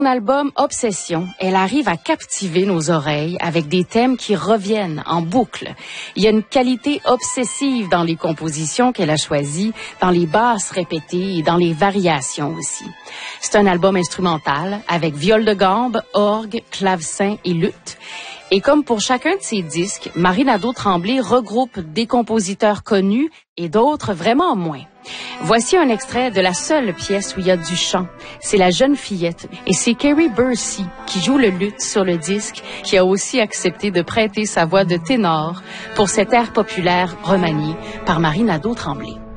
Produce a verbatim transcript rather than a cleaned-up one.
Son album Obsession, elle arrive à captiver nos oreilles avec des thèmes qui reviennent en boucle. Il y a une qualité obsessive dans les compositions qu'elle a choisies, dans les basses répétées et dans les variations aussi. C'est un album instrumental avec viol de gambe, orgue, clavecin et luth. Et comme pour chacun de ses disques, Marie Nadeau-Tremblay regroupe des compositeurs connus et d'autres vraiment moins. Voici un extrait de la seule pièce où il y a du chant. C'est La jeune fillette. Et c'est Kerry Bursey qui joue le luth sur le disque, qui a aussi accepté de prêter sa voix de ténor pour cet air populaire remanié par Marie Nadeau-Tremblay.